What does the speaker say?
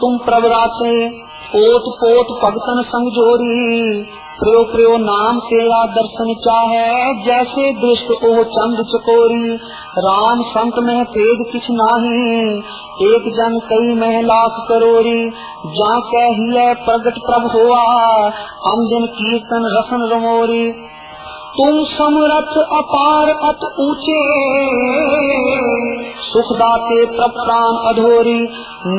तुम प्रभराते पोत पोत भगतन संग जोरी, प्रियो प्रियो नाम तेरा दर्शन चाहे, जैसे दृष्ट ओ चंद चकोरी। राम संत में भेद किछ नाही, एक जन कई में लाख करोरी। जा कहिए प्रगट प्रभ हुआ, अंजन कीर्तन रसन रमोरी। तुम समरथ अपार अत ऊंचे, सुख दाते प्रभ प्राण अधोरी।